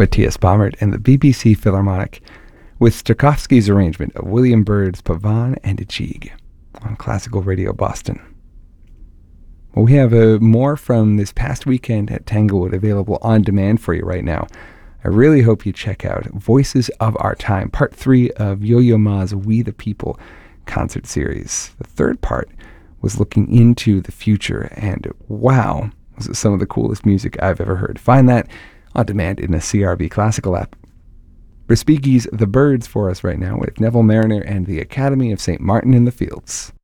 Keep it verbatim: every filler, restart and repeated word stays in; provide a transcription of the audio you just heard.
Matthias Baumert and the B B C Philharmonic with Stokowski's arrangement of William Byrd's Pavane and Achieg on Classical Radio Boston. Well, we have uh, more from this past weekend at Tanglewood available on demand for you right now. I really hope you check out Voices of Our Time, part three of Yo-Yo Ma's We the People concert series. The third part was looking into the future, and wow, was it some of the coolest music I've ever heard. Find that on demand in the C R V Classical app. Respighi's The Byrds for us right now with Neville Marriner and the Academy of Saint Martin in the Fields.